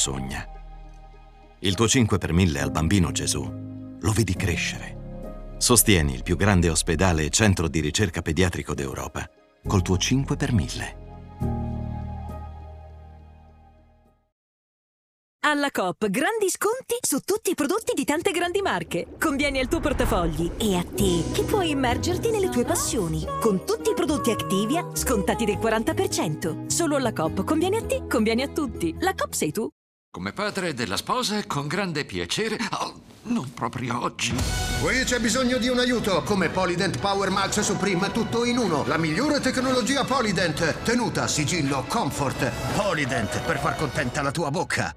sogna. Il tuo 5 per 1000 al bambino Gesù lo vedi crescere. Sostieni il più grande ospedale e centro di ricerca pediatrico d'Europa col tuo 5 per 1000. Alla Coop, grandi sconti su tutti i prodotti di tante grandi marche. Convieni al tuo portafogli e a te, che puoi immergerti nelle tue passioni. Con tutti i prodotti Activia, scontati del 40%. Solo alla Coop, convieni a te, convieni a tutti. La Coop sei tu. Come padre della sposa, con grande piacere... Oh, non proprio oggi. Qui c'è bisogno di un aiuto. Come Polydent Power Max Supreme, tutto in uno. La migliore tecnologia Polydent. Tenuta, sigillo, comfort. Polydent, per far contenta la tua bocca.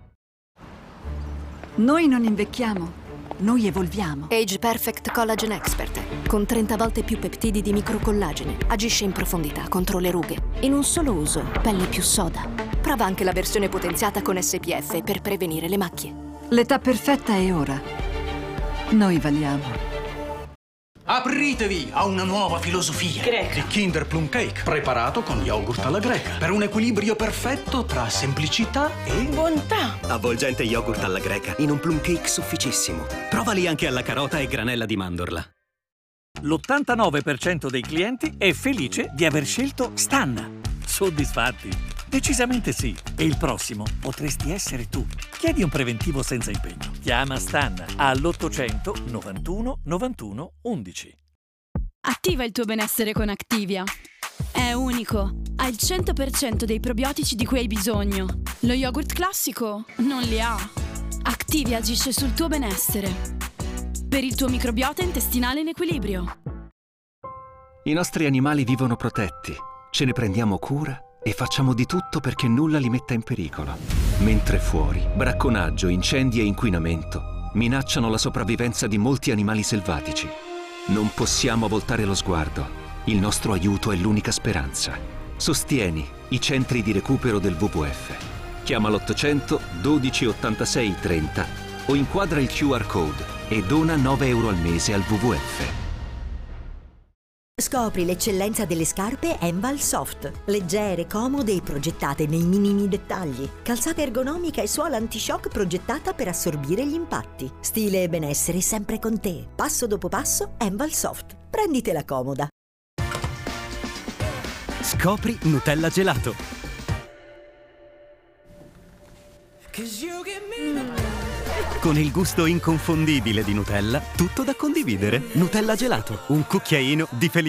Noi non invecchiamo, noi evolviamo. Age Perfect Collagen Expert. Con 30 volte più peptidi di microcollagene. Agisce in profondità contro le rughe. In un solo uso, pelle più soda. Prova anche la versione potenziata con SPF per prevenire le macchie. L'età perfetta è ora. Noi valiamo. Apritevi a una nuova filosofia. Greca. Il Kinder Plum Cake, preparato con yogurt alla greca. Per un equilibrio perfetto tra semplicità e Bontà. Avvolgente yogurt alla greca in un plum cake sufficissimo. Provali anche alla carota e granella di mandorla. L'89% dei clienti è felice di aver scelto Stanna. Soddisfatti? Decisamente sì. E il prossimo potresti essere tu. Chiedi un preventivo senza impegno. Chiama Stanna all'800 91 91 11. Attiva il tuo benessere con Activia. È unico. Ha il 100% dei probiotici di cui hai bisogno. Lo yogurt classico non li ha. Activia agisce sul tuo benessere. Per il tuo microbiota intestinale in equilibrio. I nostri animali vivono protetti. Ce ne prendiamo cura e facciamo di tutto perché nulla li metta in pericolo. Mentre fuori, bracconaggio, incendi e inquinamento minacciano la sopravvivenza di molti animali selvatici. Non possiamo voltare lo sguardo. Il nostro aiuto è l'unica speranza. Sostieni i centri di recupero del WWF. Chiama l'800 12 86 30 o inquadra il QR code e dona 9 euro al mese al WWF. Scopri l'eccellenza delle scarpe Enval Soft. Leggere, comode e progettate nei minimi dettagli. Calzata ergonomica e suola anti-shock progettata per assorbire gli impatti. Stile e benessere sempre con te. Passo dopo passo, Enval Soft. Prenditela comoda. Scopri Nutella Gelato. Con il gusto inconfondibile di Nutella, tutto da condividere. Nutella Gelato, un cucchiaino di felicità.